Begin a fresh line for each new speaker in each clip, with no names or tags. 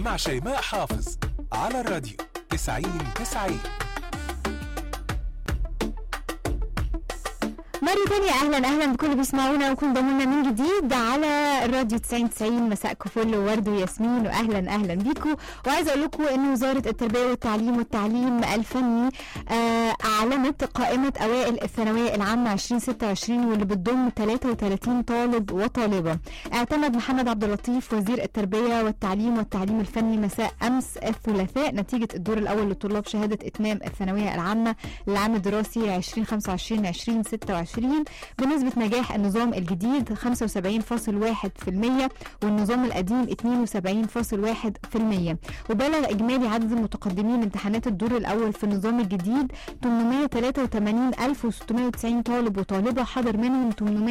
مع شيماء حافظ على الراديو 90-90.
مرة تانية أهلا بكل بيسمعونا وكل ضمنا من جديد على الراديو 90-90. مساءكم فل وورد وياسمين وأهلا بيكم. وعايزة أقول لكم إن وزارة التربية والتعليم الفني أعلنت قائمة أوائل الثانوية العامة 2026 واللي بتضم 33 طالب وطالبة. اعتمد محمد عبد اللطيف وزير التربية والتعليم الفني مساء أمس الثلاثاء نتيجة الدور الأول لطلاب شهادة إتمام الثانوية العامة للعام الدراسي 2025-2026 بنسبة نجاح النظام الجديد 75.1% والنظام القديم 72.1%. وبلغ إجمالي عدد المتقدمين امتحانات الدور الأول في النظام الجديد 883,690 طالب وطالبة، حضر منهم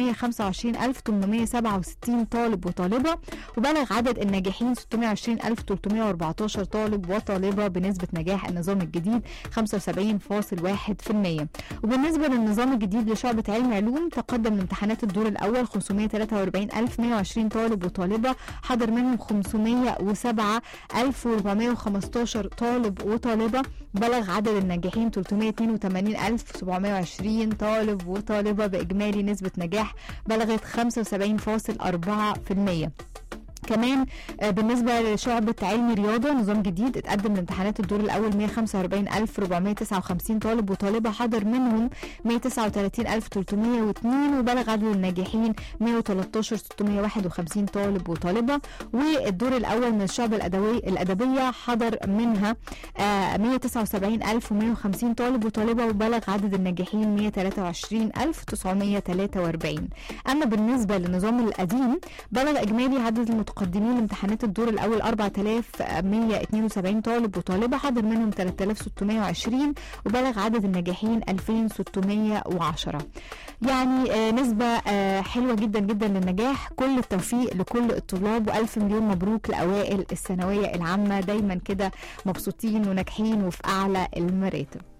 825,867 طالب وطالبة. وبلغ عدد الناجحين 620,314 طالب وطالبة بنسبة نجاح النظام الجديد 75.1%. وبالنسبة للنظام الجديد لشعبة علم علوم تقدم لامتحانات الدور الأول 543,120 طالب وطالبة، حضر منهم 507,415 طالب وطالبة. بلغ عدد الناجحين 382,720 طالب وطالبة بإجمالي نسبة نجاح بلغت 75.4%. كمان بالنسبة لشعبة علم رياضة نظام جديد اتقدم لامتحانات الدور الأول 145,459 طالب وطالبة، حضر منهم 139,302 وبلغ عدد الناجحين 113,651 طالب وطالبة. والدور الأول من الشعبة الأدبية حضر منها 179,150 طالب وطالبة وبلغ عدد الناجحين 123,943. أما بالنسبة للنظام القديم بلغ إجمالي عدد المتقدمين لامتحانات الدور الأول 4,172 طالب وطالبة، حضر منهم 3,620 وبلغ عدد الناجحين 2,610. يعني نسبة حلوة جدا للنجاح. كل التوفيق لكل الطلاب وألف مليون مبروك لأوائل الثانوية العامة، دايما كده مبسوطين وناجحين وفي أعلى المراتب.